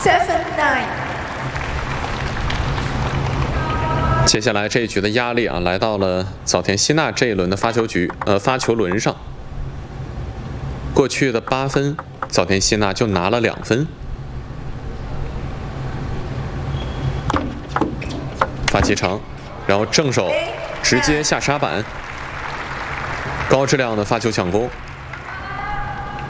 7-9。 接下来这一局的压力啊，来到了早田希娜这一轮的发球轮上。过去的8分，早田希娜就拿了2分。发起长，然后正手直接下杀板，高质量的发球抢攻。